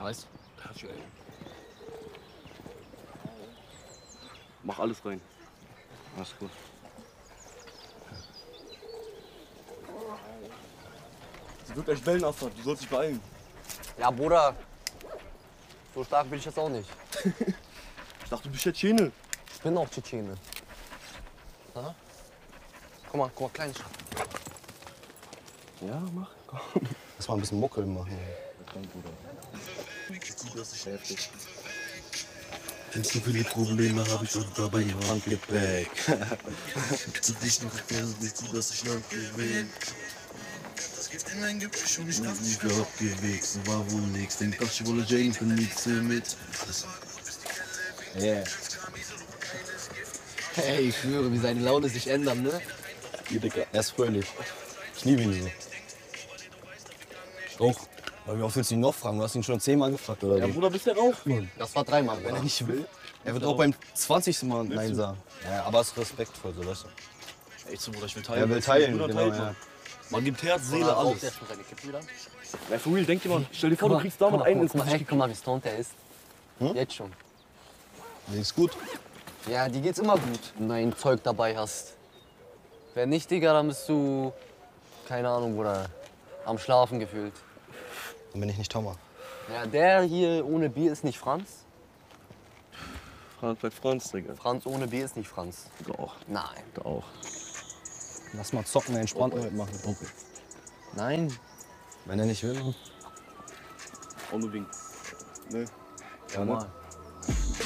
Heißt? Mach alles rein. Alles gut. Sie wird gleich bellen, Assad. Du sollst dich beeilen. Ja, Bruder. So stark bin ich jetzt auch nicht. Ich dachte, du bist Tschetschene. Ich bin auch Tschetschene. Aha. Guck mal, kleines. Ja, mach. Komm. Lass mal ein bisschen Muckel machen. Danke, Bruder. Das ist Heftig. Kennst du viele Probleme, hab ich auch dabei im Handgepäck. Zu dich noch nicht so, dass ich Land beweg. Das gibt in mein Gebüsch und ich darf nicht mehr abgewegt. So war wohl nix, denk das ich wolle Jane von nichts mit. Yeah. Hey, ich schwöre, wie seine Laune sich ändern, ne? Hier, Digga, er ist fröhlich. Ich liebe ihn so. Auch. Aber wie oft willst du ihn noch fragen? Du hast ihn schon 10-mal gefragt, oder Ja, wie? Bruder, bist du auch, Mann? Das war 3-mal, Wenn er Bruder. nicht will. Er wird auch beim 20. Mal Nein sagen. Ja, aber es ist respektvoll, so, weißt du. Echt so, Bruder, ich will teilen. Er will teilen, Bruder, genau, teilt, ja. Mann. Man gibt Herz, Seele, Oder raucht alles. der schon seine Kippe wieder? Ja, for real, denk dir mal. Stell dir vor, du kriegst damit einen ins Gesicht. Guck mal, wie stoned er ist. Jetzt schon. Mir ist gut. Ja, dir geht's immer gut, wenn du ein Zeug dabei hast. Wenn nicht, Digga, dann bist du, keine Ahnung, Bruder, am Schlafen gefühlt. Dann bin ich nicht Thomas. Ja, der hier ohne Bier ist nicht Franz. Franz bleibt Franz, Digga. Franz ohne Bier ist nicht Franz. Doch, Nein. auch. Lass mal zocken, entspannt mitmachen. Okay. Nein. Wenn er nicht will. Unbedingt. Ne? Ja, mal.